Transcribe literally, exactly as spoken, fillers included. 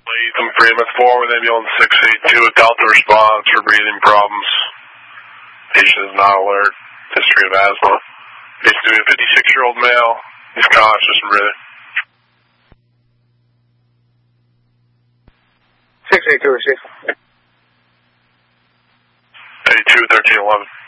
Latham, Fremont four with ambulance six eight two, a Delta response for breathing problems. Patient is not alert. History of asthma. Patient to be a fifty-six-year-old male. He's conscious and breathing. six eight two, six. eighty-two, thirteen eleven.